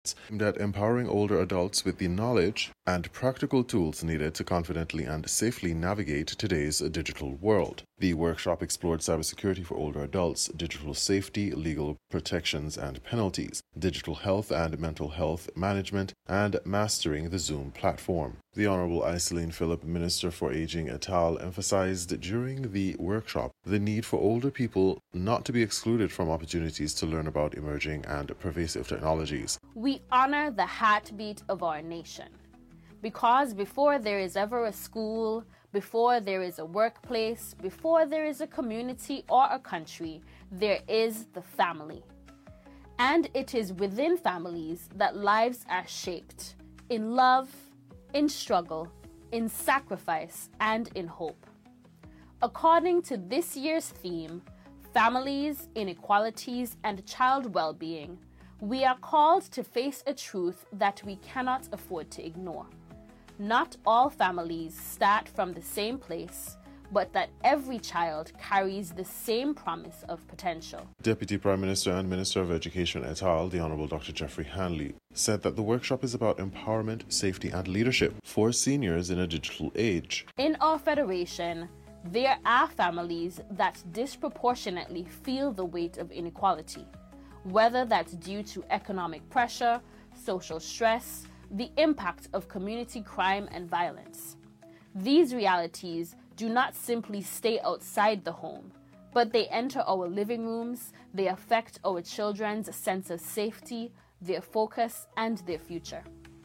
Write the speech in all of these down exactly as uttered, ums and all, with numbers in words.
aimed at empowering older adults with the knowledge and practical tools needed to confidently and safely navigate today's digital world. The workshop explored cybersecurity for older adults, digital safety, legal protections and penalties, digital health and mental health management, and mastering the Zoom platform. The Honorable Iselene Philip, Minister for Aging et al., emphasized during the workshop the need for older people not to be excluded from opportunities to learn about emerging and pervasive technologies. We honor the heartbeat of our nation, because before there is ever a school, before there is a workplace, before there is a community or a country, there is the family. And it is within families that lives are shaped, in love, in struggle, in sacrifice, and in hope. According to this year's theme, Families, Inequalities, and Child Well-Being, we are called to face a truth that we cannot afford to ignore. Not all families start from the same place, but that every child carries the same promise of potential. Deputy Prime Minister and Minister of Education et al., the Honorable Doctor Jeffrey Hanley, said that the workshop is about empowerment, safety, and leadership for seniors in a digital age. In our federation, there are families that disproportionately feel the weight of inequality, whether that's due to economic pressure, social stress, the impact of community crime and violence. These realities do not simply stay outside the home, but they enter our living rooms, they affect our children's sense of safety, their focus, and their future.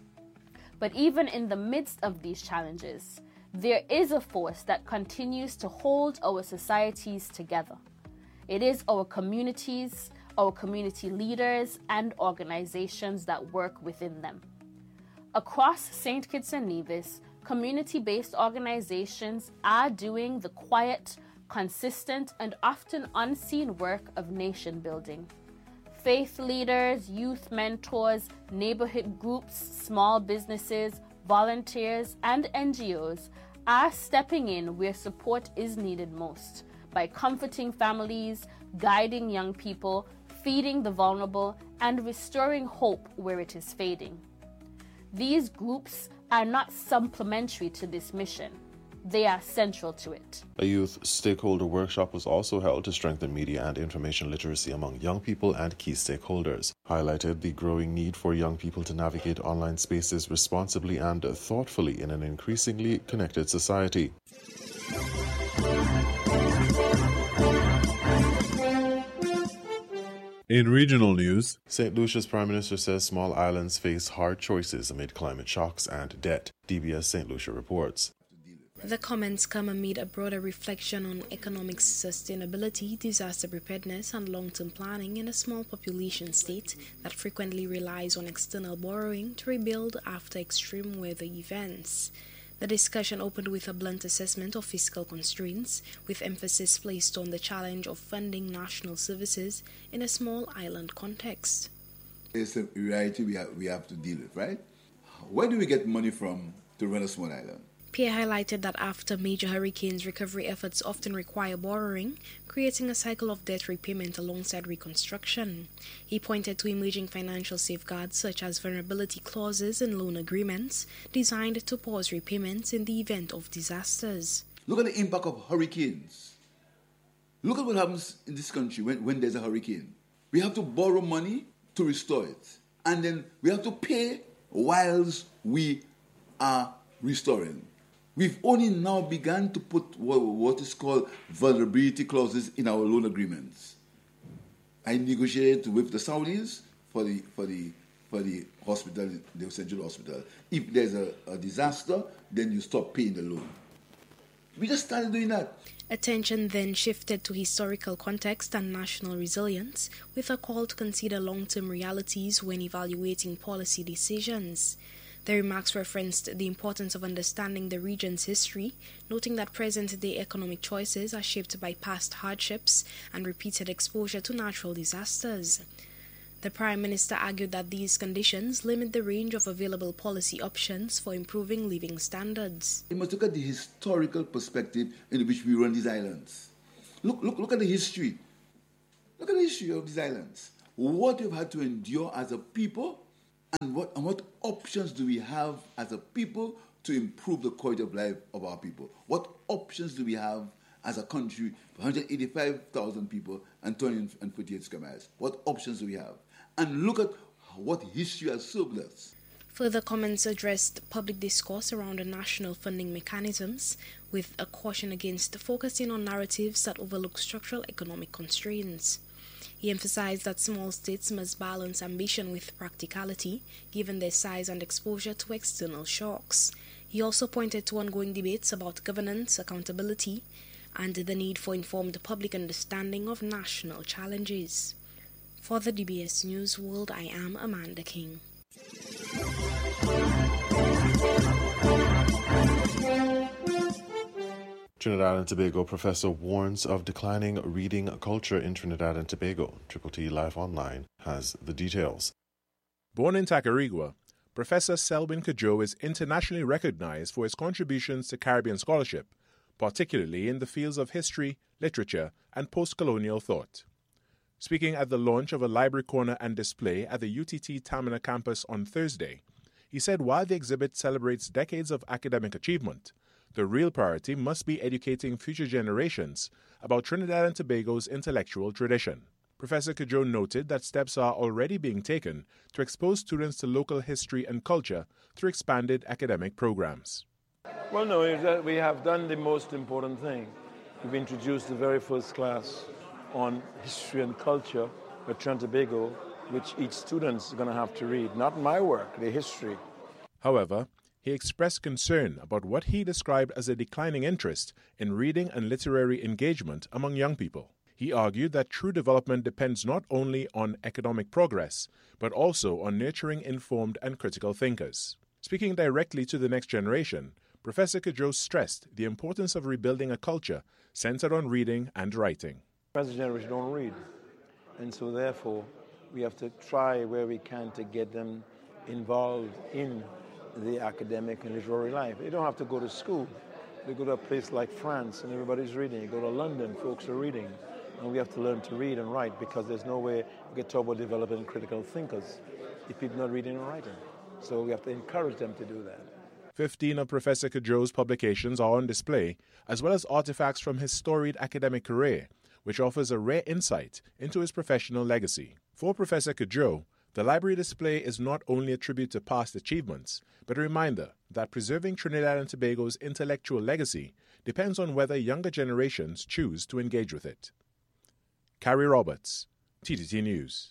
But even in the midst of these challenges, there is a force that continues to hold our societies together. It is our communities, our community leaders, and organizations that work within them. Across Saint Kitts and Nevis, community-based organizations are doing the quiet, consistent, and often unseen work of nation building. Faith leaders, youth mentors, neighborhood groups, small businesses, volunteers, and N G Os are stepping in where support is needed most by comforting families, guiding young people, feeding the vulnerable, and restoring hope where it is fading. These groups are not supplementary to this mission. They are central to it. A youth stakeholder workshop was also held to strengthen media and information literacy among young people and key stakeholders, highlighted the growing need for young people to navigate online spaces responsibly and thoughtfully in an increasingly connected society. In regional news, Saint Lucia's Prime Minister says small islands face hard choices amid climate shocks and debt. D B S Saint Lucia reports. The comments come amid a broader reflection on economic sustainability, disaster preparedness, and long-term planning in a small population state that frequently relies on external borrowing to rebuild after extreme weather events. The discussion opened with a blunt assessment of fiscal constraints, with emphasis placed on the challenge of funding national services in a small island context. It's a reality we have, we have to deal with, right? Where do we get money from to run a small island? Pierre highlighted that after major hurricanes, recovery efforts often require borrowing, creating a cycle of debt repayment alongside reconstruction. He pointed to emerging financial safeguards such as vulnerability clauses in loan agreements designed to pause repayments in the event of disasters. Look at the impact of hurricanes. Look at what happens in this country when, when there's a hurricane. We have to borrow money to restore it. And then we have to pay whilst we are restoring. We've only now begun to put what is called vulnerability clauses in our loan agreements. I negotiate with the Saudis for the for the for the hospital, the central hospital. If there's a, a disaster, then you stop paying the loan. We just started doing that. Attention then shifted to historical context and national resilience, with a call to consider long-term realities when evaluating policy decisions. The remarks referenced the importance of understanding the region's history, noting that present-day economic choices are shaped by past hardships and repeated exposure to natural disasters. The Prime Minister argued that these conditions limit the range of available policy options for improving living standards. We must look at the historical perspective in which we run these islands. Look, look, look at the history. Look at the history of these islands. What we've had to endure as a people And what, and what options do we have as a people to improve the quality of life of our people? What options do we have as a country for one hundred eighty-five thousand people and two hundred forty-eight square miles? What options do we have? And look at what history has served us. Further comments addressed public discourse around the national funding mechanisms, with a caution against focusing on narratives that overlook structural economic constraints. He emphasized that small states must balance ambition with practicality, given their size and exposure to external shocks. He also pointed to ongoing debates about governance, accountability, and the need for informed public understanding of national challenges. For the D B S News World, I am Amanda King. Trinidad and Tobago professor warns of declining reading culture in Trinidad and Tobago. Triple T Life Online has the details. Born in Tacarigua, Professor Selwyn Cudjoe is internationally recognized for his contributions to Caribbean scholarship, particularly in the fields of history, literature, and post-colonial thought. Speaking at the launch of a library corner and display at the U T T Tamina campus on Thursday, he said while the exhibit celebrates decades of academic achievement, the real priority must be educating future generations about Trinidad and Tobago's intellectual tradition. Professor Cudjoe noted that steps are already being taken to expose students to local history and culture through expanded academic programs. Well, no, we have done the most important thing. We've introduced the very first class on history and culture at Trinidad and Tobago, which each student is going to have to read. Not my work, the history. However, he expressed concern about what he described as a declining interest in reading and literary engagement among young people. He argued that true development depends not only on economic progress, but also on nurturing informed and critical thinkers. Speaking directly to the next generation, Professor Cudjoe stressed the importance of rebuilding a culture centered on reading and writing. The present generation don't read, and so therefore we have to try where we can to get them involved in the academic and literary life. They don't have to go to school. They go to a place like France and everybody's reading. You go to London, folks are reading. And we have to learn to read and write, because there's no way we can talk about developing critical thinkers if people are not reading and writing. So we have to encourage them to do that. Fifteen of Professor Cudjoe's publications are on display, as well as artifacts from his storied academic career, which offers a rare insight into his professional legacy. For Professor Cudjoe, the library display is not only a tribute to past achievements, but a reminder that preserving Trinidad and Tobago's intellectual legacy depends on whether younger generations choose to engage with it. Carrie Roberts, T T T News.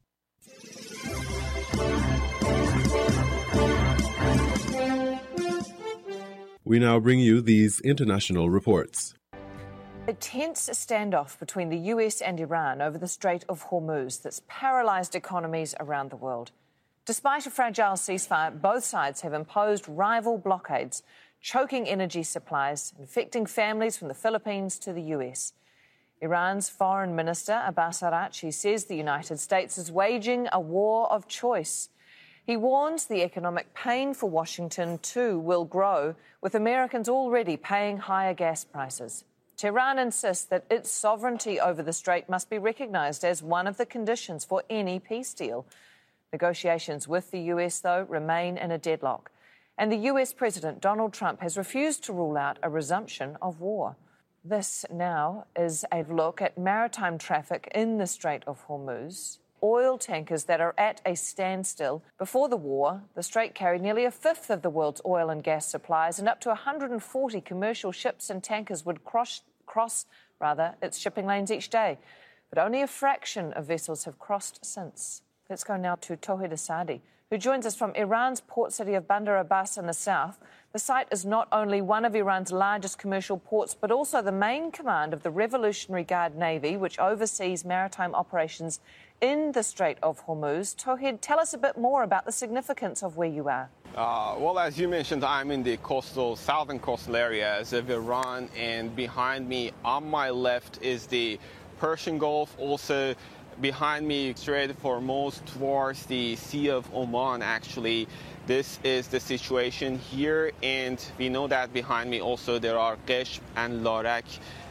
We now bring you these international reports. A tense standoff between the U S and Iran over the Strait of Hormuz that's paralysed economies around the world. Despite a fragile ceasefire, both sides have imposed rival blockades, choking energy supplies, infecting families from the Philippines to the U S. Iran's Foreign Minister Abbas Araghchi says the United States is waging a war of choice. He warns the economic pain for Washington too will grow, with Americans already paying higher gas prices. Tehran insists that its sovereignty over the strait must be recognised as one of the conditions for any peace deal. Negotiations with the U S, though, remain in a deadlock. And the U S President Donald Trump has refused to rule out a resumption of war. This now is a look at maritime traffic in the Strait of Hormuz. Oil tankers that are at a standstill. Before the war, the strait carried nearly a fifth of the world's oil and gas supplies, and up to one hundred forty commercial ships and tankers would cross, cross rather, its shipping lanes each day. But only a fraction of vessels have crossed since. Let's go now to Tawhid Asadi, who joins us from Iran's port city of Bandar Abbas in the south. The site is not only one of Iran's largest commercial ports, but also the main command of the Revolutionary Guard Navy, which oversees maritime operations in the Strait of Hormuz. Tawhid, tell us a bit more about the significance of where you are. Uh, well, as you mentioned, I'm in the coastal, southern coastal areas of Iran, and behind me, on my left, is the Persian Gulf. Also, behind me, Strait of Hormuz towards the Sea of Oman, actually. This is the situation here, and we know that behind me also there are Qeshm and Larak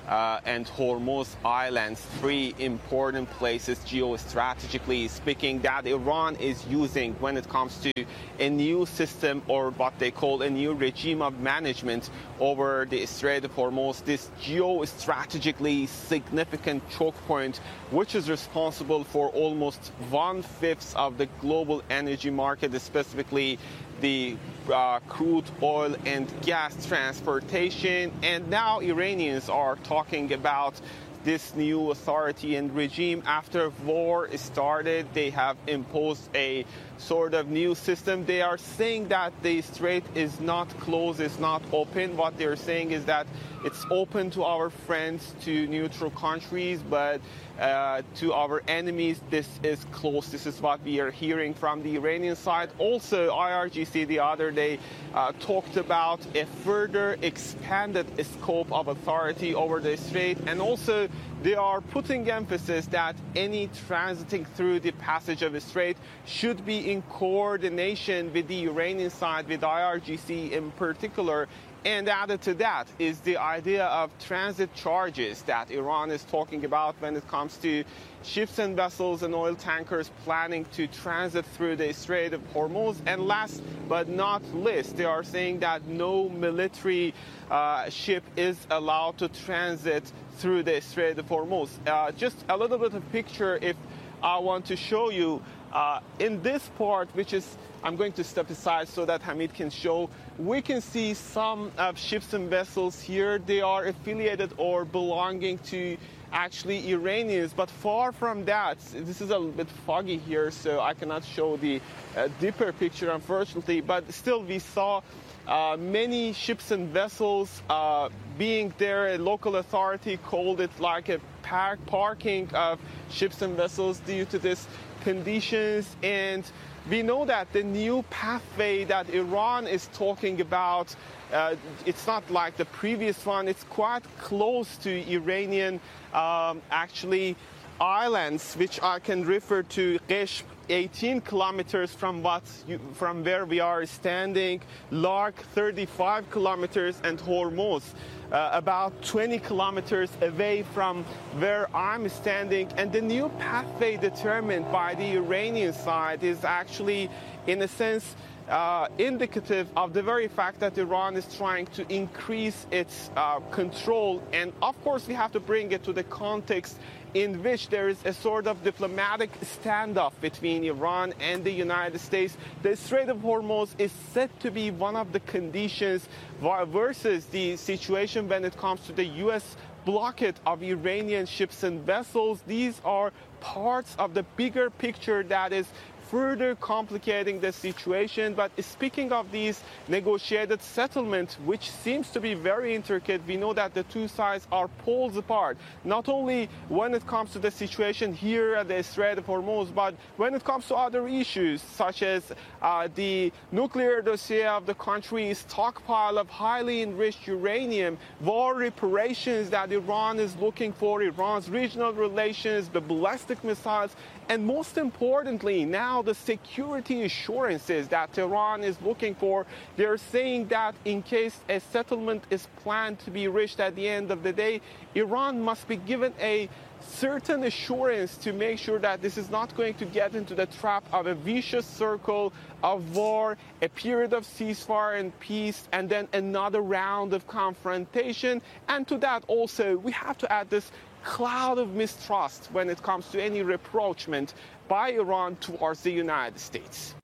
uh, and Hormuz Islands, three important places geostrategically speaking that Iran is using when it comes to a new system or what they call a new regime of management over the Strait of Hormuz, this geostrategically significant choke point, which is responsible for almost one-fifth of the global energy market, specifically the uh, crude oil and gas transportation. And now Iranians are talking about this new authority and regime. After war started, they have imposed a sort of new system. They are saying that the strait is not closed, it's not open. What they're saying is that it's open to our friends, to neutral countries, but uh, to our enemies, this is closed. This is what we are hearing from the Iranian side. Also, I R G C the other day uh, talked about a further expanded scope of authority over the strait, and also they are putting emphasis that any transiting through the passage of the strait should be in coordination with the Iranian side, with I R G C in particular. And added to that is the idea of transit charges that Iran is talking about when it comes to ships and vessels and oil tankers planning to transit through the Strait of Hormuz. And last but not least, they are saying that no military uh, ship is allowed to transit through the Strait of Hormuz. Uh, just a little bit of picture if I want to show you. Uh, in this part, which is, I'm going to step aside so that Hamid can show, we can see some uh, ships and vessels here. They are affiliated or belonging to actually Iranians, but far from that. This is a little bit foggy here, so I cannot show the uh, deeper picture, unfortunately, but still we saw uh, many ships and vessels uh, being there. A local authority called it like a park parking of ships and vessels due to this conditions. And we know that the new pathway that Iran is talking about, uh, it's not like the previous one. It's quite close to Iranian um, actually islands, which I can refer to Qeshm, eighteen kilometers from what you, from where we are standing, Lark thirty-five kilometers, and Hormuz uh, about twenty kilometers away from where I'm standing. And the new pathway determined by the Iranian side is actually, in a sense, uh, indicative of the very fact that Iran is trying to increase its uh, control. And of course, we have to bring it to the context in which there is a sort of diplomatic standoff between Iran and the United States. The Strait of Hormuz is said to be one of the conditions versus the situation when it comes to the U S blockade of Iranian ships and vessels. These are parts of the bigger picture that is further complicating the situation. But speaking of these negotiated settlements, which seems to be very intricate, we know that the two sides are poles apart, not only when it comes to the situation here at the Strait of Hormuz, but when it comes to other issues, such as uh, the nuclear dossier of the country's stockpile of highly enriched uranium, war reparations that Iran is looking for, Iran's regional relations, the ballistic missiles, and most importantly, now the security assurances that Iran is looking for. They're saying that in case a settlement is planned to be reached at the end of the day, Iran must be given a certain assurance to make sure that this is not going to get into the trap of a vicious circle of war, a period of ceasefire and peace, and then another round of confrontation. And to that also, we have to add this cloud of mistrust when it comes to any rapprochement by Iran towards the United States.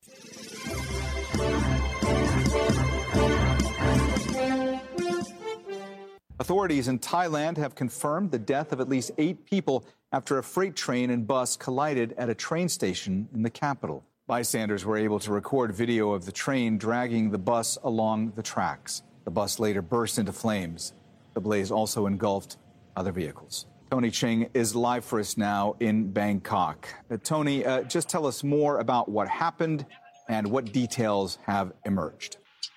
Authorities in Thailand have confirmed the death of at least eight people after a freight train and bus collided at a train station in the capital. Bystanders were able to record video of the train dragging the bus along the tracks. The bus later burst into flames. The blaze also engulfed other vehicles. Tony Ching is live for us now in Bangkok. Uh, Tony, uh, just tell us more about what happened and what details have emerged.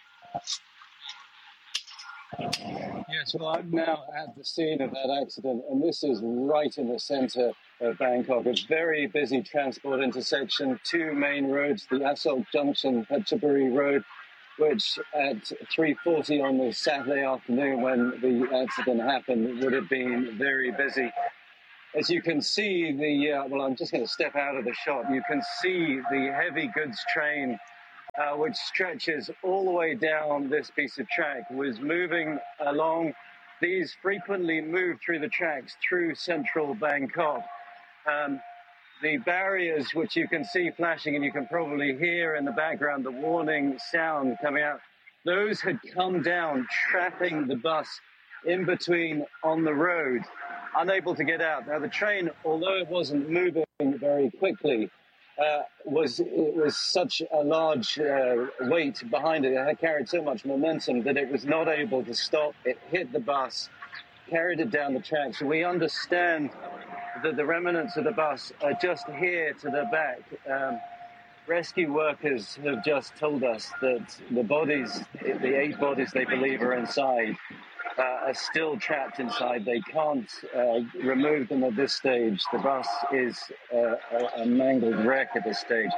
Yes, well, I'm now at the scene of that accident, and this is right in the centre of Bangkok. A very busy transport intersection, two main roads, the Asok Junction, Phetchaburi Road, which at three forty on the Saturday afternoon when the accident happened would have been very busy. As you can see, the uh, well, I'm just going to step out of the shot. You can see the heavy goods train, uh, which stretches all the way down this piece of track, was moving along. These frequently move through the tracks through central Bangkok. Um, the barriers, which you can see flashing, and you can probably hear in the background the warning sound coming out, those had come down, trapping the bus in between on the road, unable to get out. Now, the train, although it wasn't moving very quickly, uh, was it was such a large uh, weight behind it. It had carried so much momentum that it was not able to stop. It hit the bus, carried it down the track. So we understand that the remnants of the bus are just here to the back. Um, rescue workers have just told us that the bodies, the eight bodies they believe are inside, Uh, are still trapped inside. They can't uh, remove them at this stage. The bus is uh, a, a mangled wreck at this stage.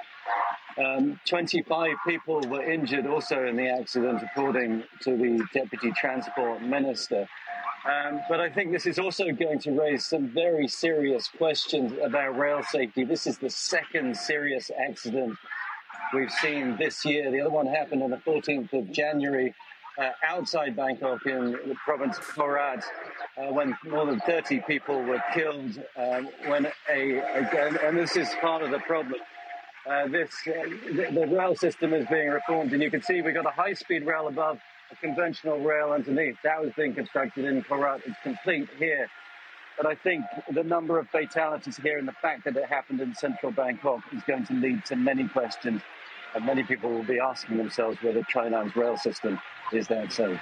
Um, twenty-five people were injured also in the accident, according to the Deputy Transport Minister. Um, but I think this is also going to raise some very serious questions about rail safety. This is the second serious accident we've seen this year. The other one happened on the fourteenth of January Uh, outside Bangkok in the province of Korat, uh, when more than thirty people were killed. Um, when a, a and this is part of the problem. Uh, this uh, the, the rail system is being reformed, and you can see we've got a high-speed rail above, a conventional rail underneath. That was being constructed in Korat. It's complete here. But I think the number of fatalities here and the fact that it happened in central Bangkok is going to lead to many questions. And many people will be asking themselves whether China's rail system is that safe.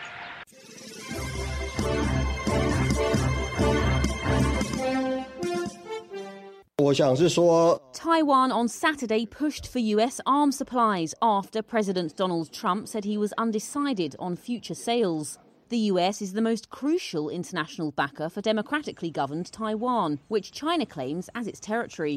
Taiwan on Saturday pushed for U S arms supplies after President Donald Trump said he was undecided on future sales. The U S is the most crucial international backer for democratically governed Taiwan, which China claims as its territory.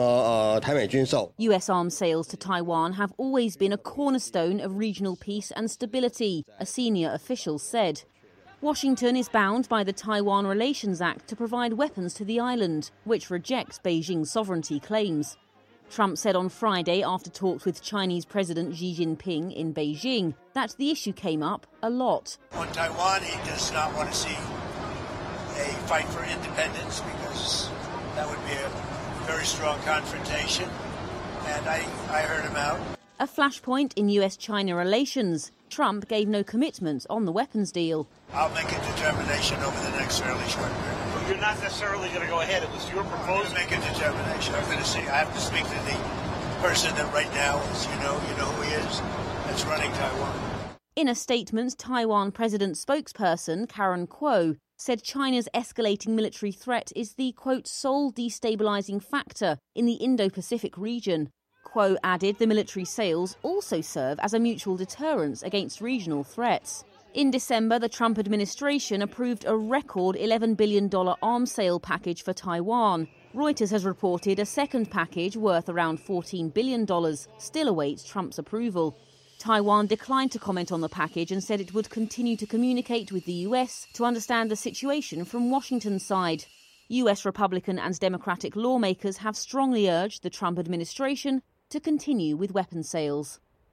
U S arms sales to Taiwan have always been a cornerstone of regional peace and stability, a senior official said. Washington is bound by the Taiwan Relations Act to provide weapons to the island, which rejects Beijing's sovereignty claims. Trump said on Friday, after talks with Chinese President Xi Jinping in Beijing, that the issue came up a lot. On Taiwan, he does not want to see a fight for independence because that would be a very strong confrontation, and I, I heard him out. A flashpoint in U S China relations. Trump gave no commitment on the weapons deal. I'll make a determination over the next fairly short period. You're not necessarily going to go ahead. It was your proposal. I'm going to make a determination. I'm going to see. I have to speak to the person that right now is, you know, you know who he is, that's running Taiwan. In a statement, Taiwan President spokesperson Karen Kuo said China's escalating military threat is the, quote, sole destabilizing factor in the Indo-Pacific region. Kuo added the military sales also serve as a mutual deterrence against regional threats. In December, the Trump administration approved a record eleven billion dollars arms sale package for Taiwan. Reuters has reported a second package worth around fourteen billion dollars still awaits Trump's approval. Taiwan declined to comment on the package and said it would continue to communicate with the U S to understand the situation from Washington's side. U S Republican and Democratic lawmakers have strongly urged the Trump administration to continue with weapons sales.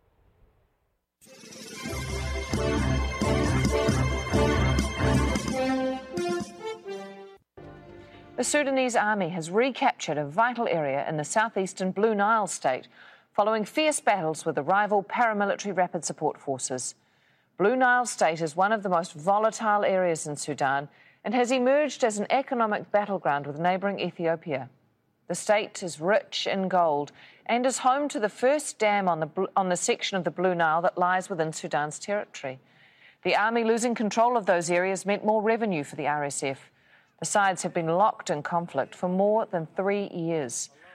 The Sudanese army has recaptured a vital area in the southeastern Blue Nile state following fierce battles with the rival paramilitary Rapid Support Forces. Blue Nile state is one of the most volatile areas in Sudan and has emerged as an economic battleground with neighbouring Ethiopia. The state is rich in gold and is home to the first dam on the, on the section of the Blue Nile that lies within Sudan's territory. The army losing control of those areas meant more revenue for the R S F. The sides have been locked in conflict for more than three years. For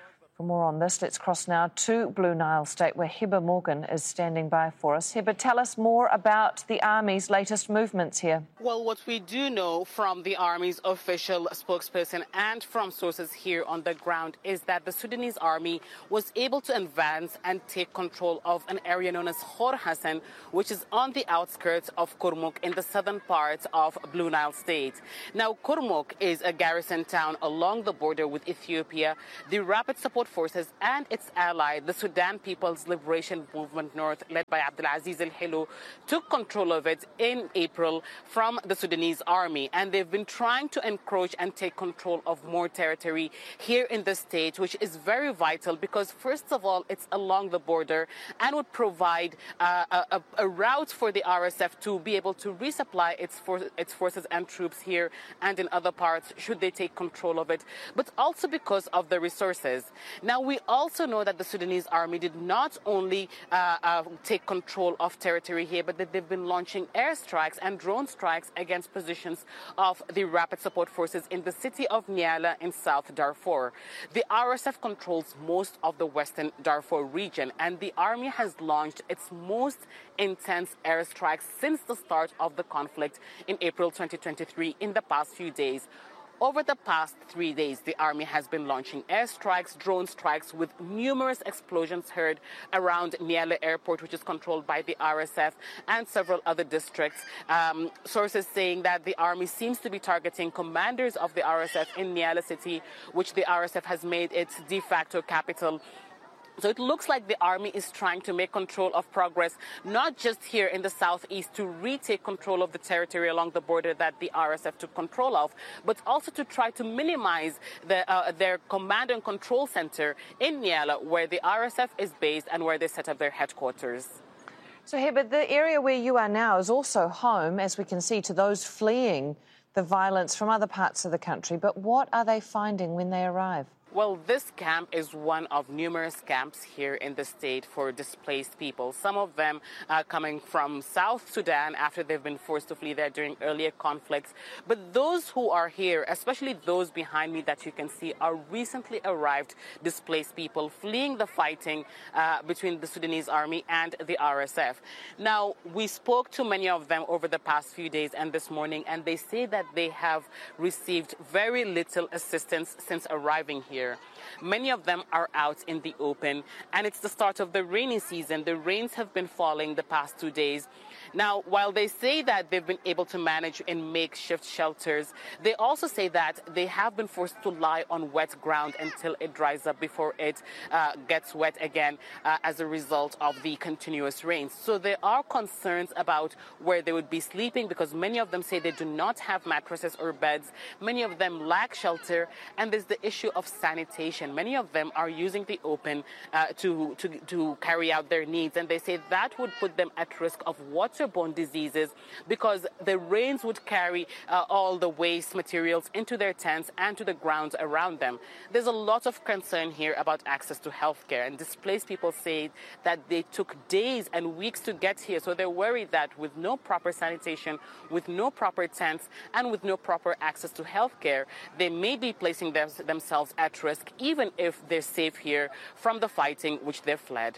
For more on this, let's cross now to Blue Nile State, where Heber Morgan is standing by for us. Heber, tell us more about the Army's latest movements here. Well, what we do know from the Army's official spokesperson and from sources here on the ground is that the Sudanese Army was able to advance and take control of an area known as Khor Hassan, which is on the outskirts of Kurmuk in the southern part of Blue Nile State. Now, Kurmuk is a garrison town along the border with Ethiopia. The Rapid Support Forces and its ally, the Sudan People's Liberation Movement North, led by Abdelaziz El-Hilo, took control of it in April from the Sudanese Army. And they've been trying to encroach and take control of more territory here in the state, which is very vital because, first of all, it's along the border and would provide uh, a, a route for the R S F to be able to resupply its, for, its forces and troops here and in other parts should they take control of it, but also because of the resources. Now, we also know that the Sudanese Army did not only uh, uh, take control of territory here, but that they've been launching airstrikes and drone strikes against positions of the Rapid Support Forces in the city of Nyala in South Darfur. The R S F controls most of the western Darfur region, and the Army has launched its most intense airstrikes since the start of the conflict in April twenty twenty-three in the past few days. Over the past three days, the Army has been launching airstrikes, drone strikes, with numerous explosions heard around Nyala Airport, which is controlled by the R S F, and several other districts. Um, sources saying that the Army seems to be targeting commanders of the R S F in Nyala City, which the R S F has made its de facto capital. So it looks like the Army is trying to make control of progress, not just here in the southeast to retake control of the territory along the border that the R S F took control of, but also to try to minimize the, uh, their command and control center in Nyala, where the R S F is based and where they set up their headquarters. So, Heber, the area where you are now is also home, as we can see, to those fleeing the violence from other parts of the country. But what are they finding when they arrive? Well, this camp is one of numerous camps here in the state for displaced people, some of them uh, coming from South Sudan after they've been forced to flee there during earlier conflicts. But those who are here, especially those behind me that you can see, are recently arrived displaced people fleeing the fighting uh, between the Sudanese Army and the R S F. Now, we spoke to many of them over the past few days and this morning, and they say that they have received very little assistance since arriving here. Many of them are out in the open, and it's the start of the rainy season. The rains have been falling the past two days. Now, while they say that they've been able to manage in makeshift shelters, they also say that they have been forced to lie on wet ground until it dries up before it uh, gets wet again uh, as a result of the continuous rains. So there are concerns about where they would be sleeping because many of them say they do not have mattresses or beds. Many of them lack shelter, and there's the issue of sanitation. Many of them are using the open uh, to, to, to carry out their needs, and they say that would put them at risk of waterborne diseases because the rains would carry uh, all the waste materials into their tents and to the grounds around them. There's a lot of concern here about access to health care, and displaced people say that they took days and weeks to get here, so they're worried that with no proper sanitation, with no proper tents, and with no proper access to health care, they may be placing them, themselves at risk, even if they're safe here from the fighting which they've fled.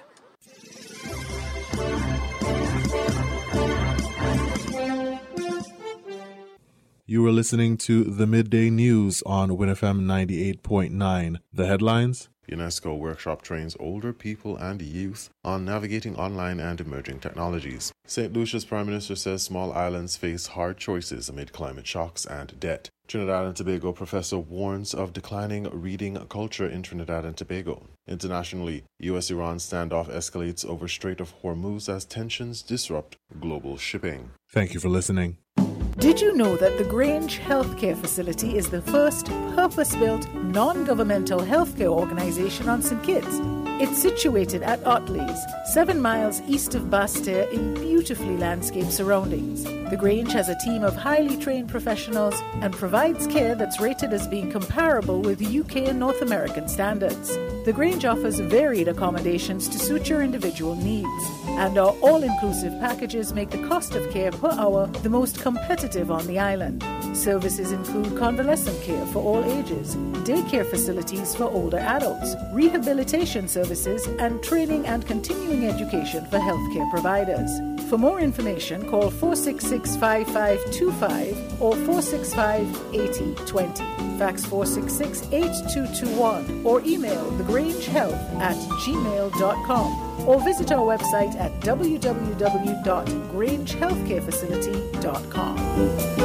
You were listening to the Midday News on Win F M ninety-eight point nine. The headlines: UNESCO workshop trains older people and youth on navigating online and emerging technologies. Saint Lucia's Prime Minister says small islands face hard choices amid climate shocks and debt. Trinidad and Tobago professor warns of declining reading culture in Trinidad and Tobago. Internationally, U S Iran standoff escalates over Strait of Hormuz as tensions disrupt global shipping. Thank you for listening. Did you know that the Grange Healthcare Facility is the first purpose-built, non-governmental healthcare organization on Saint Kitts? It's situated at Otley's, seven miles east of Basseterre in beautifully landscaped surroundings. The Grange has a team of highly trained professionals and provides care that's rated as being comparable with U K and North American standards. The Grange offers varied accommodations to suit your individual needs, and our all-inclusive packages make the cost of care per hour the most competitive on the island. Services include convalescent care for all ages, daycare facilities for older adults, rehabilitation services, and training and continuing education for healthcare providers. For more information, call four six six, five five two five or four six five, eight zero two zero. Fax four six six, eight two two one or email thegrangehealth at gmail dot com or visit our website at w w w dot grange healthcare facility dot com.